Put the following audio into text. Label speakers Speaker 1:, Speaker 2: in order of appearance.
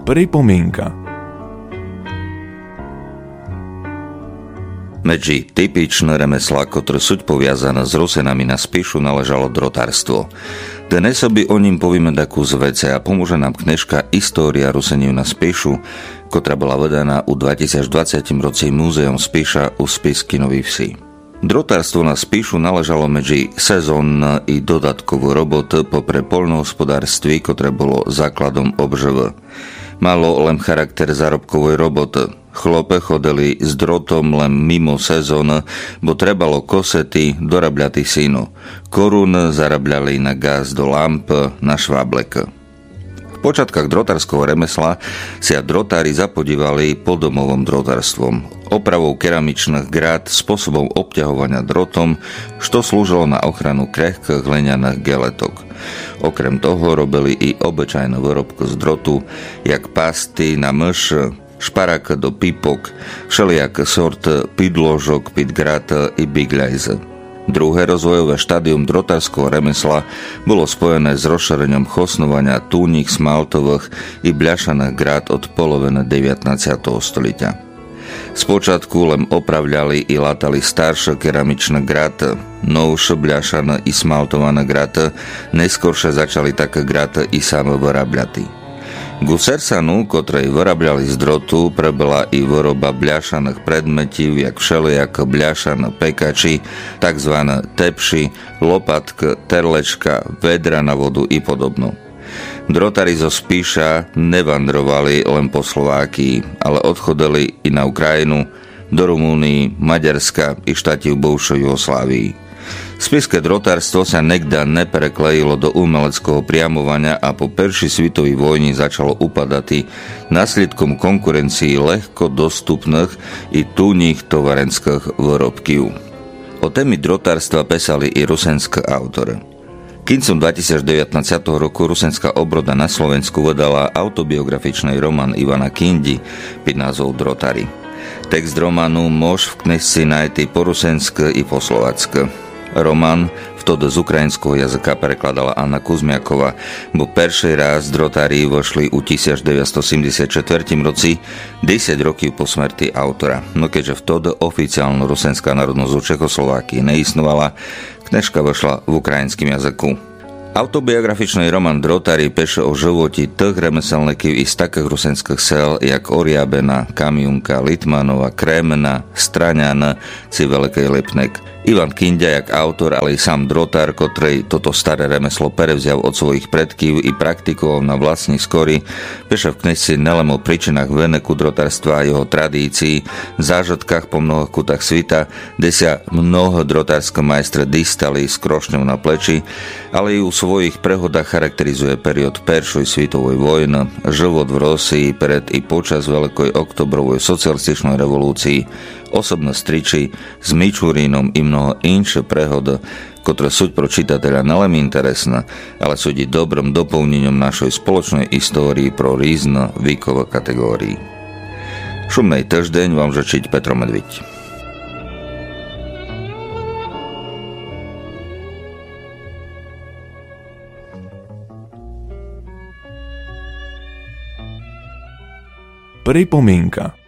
Speaker 1: Pripomienka.
Speaker 2: Medzi typičné remeslá, ktoré sú poviazané s Rusenami na Spišu, naležalo drotárstvo. Dnes by o ním povieme takú z vece a pomôže nám knižka História Ruseniu na Spišu, ktorá bola vedená u 2020 roci Múzeum Spiša u Spisky Nový Vsi. Drotárstvo na Spišu naležalo medzi sezónne i dodatkovú robotu popre poľnohospodárství, ktoré bolo základom obživy. Malo len charakter zárobkovej roboty. Chlope chodili s drotom len mimo sezóny, bo trebalo kosety dorabľati sínu. Korun zarabľali na gaz do lamp, na šváblek. V počiatkách drotárskeho remesla sa drotári zapodívali podomovom drotárstvom, opravou keramičných grát, spôsobom obťahovania drotom, što slúžilo na ochranu krehkých hlinených geletok. Okrem toho robili i obyčajné výrobky z drotu, jak pasty na myš, šparák do pípok, všelijaké sorty pidložok, pitgrát i bigľajze. Druhé rozvojové štádium drotárskeho remesla bolo spojené s rozšírením chosnovania túnik smaltových i bľašaných grát od poloviny 19. stolíťa. Spočiatku len opravľali i látali staršie keramičné gráty, novšie bľašané i smaltované gráty, neskôršie začali také gráty i same vyrábľati. Ku sersanu, ktorej vyrábľali z drotu, prebila i výroba bľašaných predmetív, jak všelijaké bľašané pekači, takzvané tepši, lopatky, terlečka, vedra na vodu i podobno. Drotári zo Spiša nevandrovali len po Slovákii, ale odchodili i na Ukrajinu, do Rumúnii, Maďarska i štáti v bivšej Jugoslávii. Spišské drotárstvo sa nekda nepreklejilo do umeleckého priamovania a po Prvej svetovej vojni začalo upadať následkom konkurencii ľahko dostupných i túních tovarenských výrobkov. O témy drotárstva písali i rusenské autory. Kincom 2019 roku rusenská obroda na Slovensku vydala autobiografičný román Ivana Kindy pod názvom Drotári. Text románu môž v knižci nájsť po rusensky i po slovacky. Román vtedy z ukrajinského jazyka prekladala Anna Kuzmiaková, bo prvý raz drotári vošli u 1974 roci, 10 rokov po smrti autora. No keďže vtedy oficiálno rusenská národnosť u Čechoslováky neistnovala, knižka vošla v ukrajinskom jazyku. Autobiografičný román Drotári píše o živote tých remeselníkov i z takých rusenských sel, jak Oriabena, Kamiunka, Litmanova, Krémena, Straňana, či Veľkej Lipnek. Ivan Kinda, jak autor, ale i sám drotár, ktorý toto staré remeslo prevzal od svojich predkov i praktikoval na vlastní skory, píše v knižci nelen o príčinách veneku drotárstva a jeho tradícií, zážitkách po mnohých kútach svita, kde sa mnoho drotárske majstre distali s krošňou na pleči, ale i u svojich prehodách charakterizuje period Prvej svetovej vojny, život v Rosii pred i počas Veľkej oktobrovej socialističnej revolúcii, osobné striči s Mičurínom i mnoho inšie prehody, ktoré sú pro čitateľa nelen interesné, ale sú i dobrom doplnením našej spoločnej histórii pro rôzne výkové kategórii. Šumnej týždeň vám žečiť Petro Medviť.
Speaker 1: Pripomienka.